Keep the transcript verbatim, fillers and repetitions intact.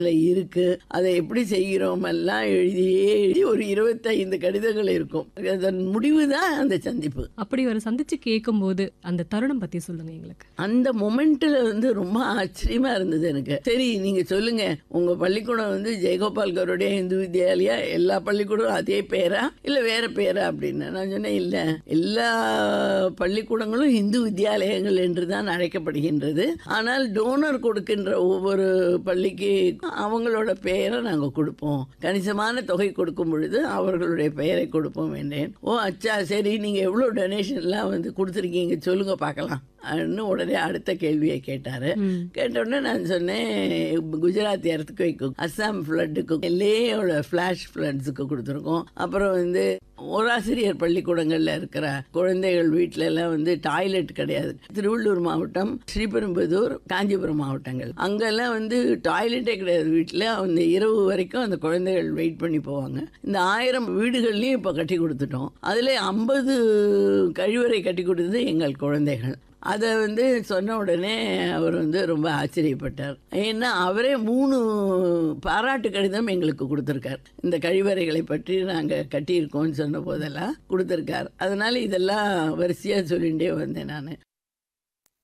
இருக்கு. அதை எப்படி செய்கிறோம் எல்லாம் எழுதியே எழுதி ஒரு இருபத்தைந்து கடிதங்கள் இருக்கும். அதன் முடிவு தான் அந்த சந்திப்பு. அப்படி ஒரு சந்திச்சு கேட்கும்போது அந்த தருணம் பத்தி சொல்லுங்க எங்களுக்கு. அந்த மொமெண்ட்ல வந்து ரொம்ப ஆச்சரியமா இருந்தது எனக்கு. சரி நீங்க சொல்லுங்க, உங்க பள்ளிக்கூடம் வந்து ஜெயகோபால் கருடைய இந்து வித்யாலயா, எல்லா பள்ளிக்கூடம் அதே பேரா இல்ல வேற பேரா அப்படின்னு. நான் சொன்னேன் இல்ல, எல்லா பள்ளிக்கூடங்களும் இந்து வித்யாலயங்கள் என்று தான் அழைக்கப்படுகின்றது. ஆனால் டோனர் கொடுக்கின்ற ஒவ்வொரு பள்ளிக்கு அவங்களோட பெயரை நாங்கள் கொடுப்போம். கணிசமான தொகை கொடுக்கும் பொழுது அவர்களுடைய பெயரை கொடுப்போம் என்றேன். ஓ அச்சா, சரி நீங்கள் எவ்வளோ டொனேஷன்லாம் வந்து கொடுத்துருக்கீங்க சொல்லுங்க பார்க்கலாம் அப்படின்னு உடனே அடுத்த கேள்வியை கேட்டாரு. கேட்டோடனே நான் சொன்னேன், குஜராத் எர்த்குவேக்கும், அஸ்ஸாம் ஃப்ளட்டுக்கும், லேயோட ஃப்ளாஷ் ஃப்ளட்ஸுக்கு கொடுத்துருக்கோம். அப்புறம் வந்து ஓராசிரியர் பள்ளிக்கூடங்களில் இருக்கிற குழந்தைகள் வீட்டில எல்லாம் வந்து டாய்லெட் கிடையாது. திருவள்ளூர் மாவட்டம், ஸ்ரீபெரும்புதூர், காஞ்சிபுரம் மாவட்டங்கள் அங்கெல்லாம் வந்து டாய்லெட்டே கிடையாது வீட்டில். அந்த இரவு வரைக்கும் அந்த குழந்தைகள் வெயிட் பண்ணி போவாங்க. இந்த ஆயிரம் வீடுகள்லையும் இப்போ கட்டி கொடுத்துட்டோம். அதில் ஐம்பது கழிவறை கட்டி கொடுத்தது எங்கள் குழந்தைகள். அதை வந்து சொன்ன உடனே அவர் வந்து ரொம்ப ஆச்சரியப்பட்டார். ஏன்னா அவரே மூணு பாராட்டு கடிதம் எங்களுக்கு கொடுத்துருக்கார். இந்த கழிவறைகளை பற்றி நாங்கள் கட்டியிருக்கோம்னு சொன்ன போதெல்லாம் கொடுத்துருக்கார். அதனால இதெல்லாம் வரிசையாக சொல்லிகிட்டே வந்தேன் நான்.